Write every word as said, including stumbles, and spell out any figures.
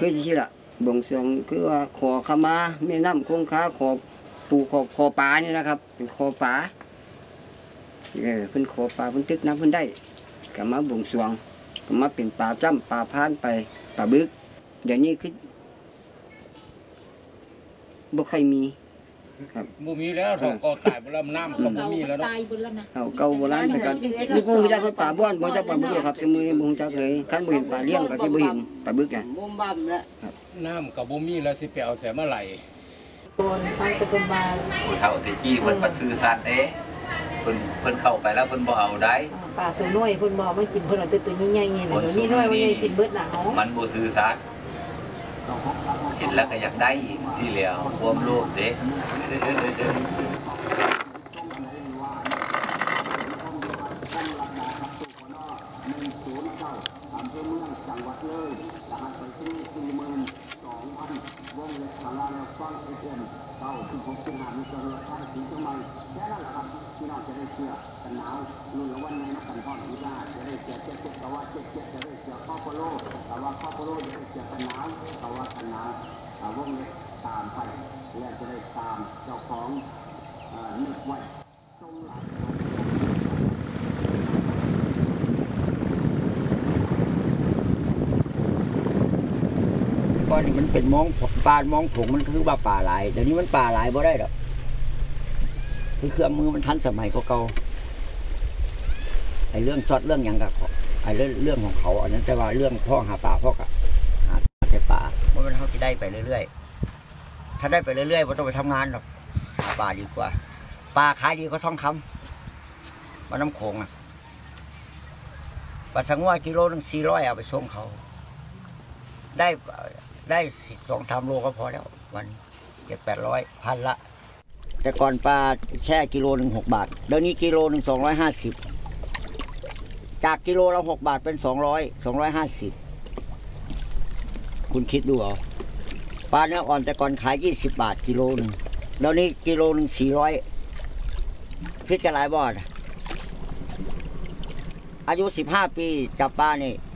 คือที่ละบวงสรวงคือว่าขอขมาแม่น้ำคงคาขอปูขอขอปลานี่นะครับเป็นขอปลาเออเพิ่นขอปลาเพิ่นตึกน้ำเพิ่นได้ก็มาบวงสรวงก็มาเป็นปลาจ้ำปลาพานไปปลาบึกเดี๋ยวนี้คือบ่ค่อยมีครับบ่มีแล้วท้องก็ตายบ่แล้วน้ำก็บ่มีแล้วเนาะตายเบิ่แล้วนะเอาเก่าโบราณไปกันนี่คงจะคนป่าบ้านบ่จักปลาบึกครับสมือนี้บ่ฮู้จักเลยคันบ่เห็นปลาเลี้ยงก็สิบ่เห็นปลาบึกน่ะบ่บ่มแล้วน้ำก็บ่มีแล้วสิไปเอาแสมาไหลโอนฟังแต่เพิ่นมาผู้เฒ่าที่จี้เพิ่นปัดซื่อสัตย์เด้เพิ่นเพิ่นเข้าไปแล้วเพิ่นบ่เอาได้ปลาตัวน้อยเพิ่นบ่มากินเพิ่นเอาแต่ตัวใหญ่ๆนี่นี่น้อยมันใหญ่กินเบิดน่ะเนาะมันบ่ซื่อสัตย์เห็นแล้วก็อยากได้อีกสิแล้วความโลภเด้ก่อนนี่มันเป็นมองปลามองถุงมันคือว่าป่าหลายเดี๋ยวนี้มันป่าหลายบ่ได้หรอกคือเครื่องมือมันทันสมัยก็เก่าไอ้เรื่องช็อตเรื่องอย่างกับไอ้เรื่องเรื่องของเขาอันนั้นแต่ว่าเรื่องพ่อหาป่าพ่อกับหาแต่ป่าเมื่อมันเขาจะได้ไปเรื่อยๆถ้าได้ไปเรื่อยๆไม่ต้องไปทำงานหรอกหาป่าดีกว่าป่าขายดีก็ทองคำมาน้ำโขงอ่ะปลาสังว่ากิโลนึงสี่ร้อยเอาไปส่งเขาได้ได้สองสามโลก็พอแล้ววันเจ็ดแปดร้อยพันละแต่ก่อนปลาแช่กิโลหนึ่งหกบาทเดี๋ยวนี้กิโลหนึ่งสองร้อยห้าสิบจากกิโลละหกบาทเป็นสองร้อยสองร้อยห้าสิบคุณคิดดูเอาปลาเนื้ออ่อนแต่ก่อนขายยี่สิบบาทกิโลหนึ่งเดี๋ยวนี้กิโลหนึ่งสี่ร้อยคิดกันหลายบาทอายุสิบห้าปีจับปลานี่